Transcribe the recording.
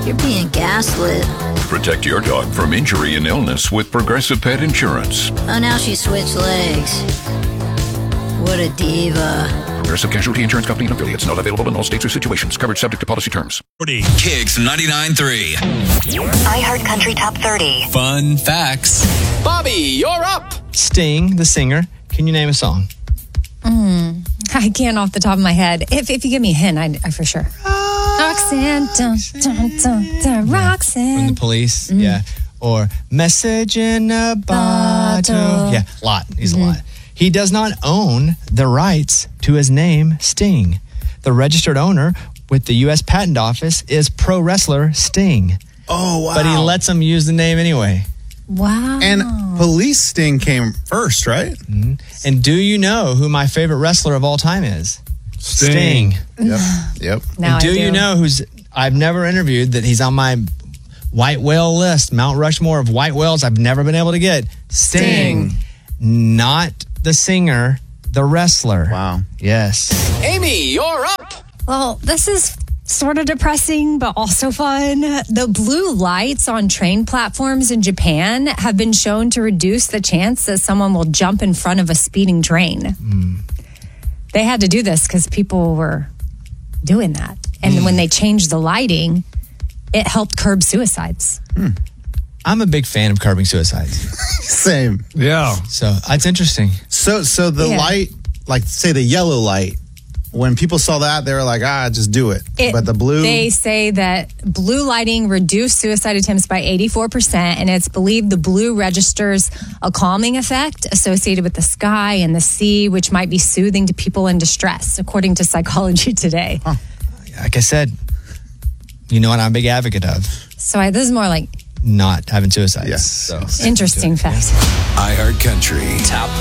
You're being gaslit. Protect your dog from injury and illness with Progressive Pet Insurance. Oh, now she switched legs. What a diva. Progressive Casualty Insurance Company and affiliates. Not available in all states or situations. Coverage subject to policy terms. Kicks 99.3. iHeart Country Top 30. Fun facts. Bobby, you're up. Sting, the singer. Can you name a song? I can't off the top of my head. If you give me a hint, I for sure. Roxanne, dun, dun, dun, dun, Roxanne. From the Police, yeah. Or Message in a Bottle. Yeah, lot. He's a lot. He does not own the rights to his name, Sting. The registered owner with the U.S. Patent Office is pro wrestler Sting. Oh, wow. But he lets him use the name anyway. Wow. And Police Sting came first, right? Mm-hmm. And do you know who my favorite wrestler of all time is? Sting. Yep. Now And do I you know who's I've never interviewed that he's on my white whale list, Mount Rushmore of white whales I've never been able to get? Sting. Not the singer, the wrestler. Wow. Yes. Amy, you're up. Well, this is sort of depressing, but also fun. The blue lights on train platforms in Japan have been shown to reduce the chance that someone will jump in front of a speeding train. They had to do this because people were doing that. And when they changed the lighting, it helped curb suicides. I'm a big fan of curbing suicides. Same. Yeah. So it's interesting. So the light, like say the yellow light, when people saw that, they were like, just do it. But the blue... They say that blue lighting reduced suicide attempts by 84%, and it's believed the blue registers a calming effect associated with the sky and the sea, which might be soothing to people in distress, according to Psychology Today. Huh. Like I said, you know what I'm a big advocate of? So this is more like Not having suicides. Yes. So, interesting fact. iHeart Country Top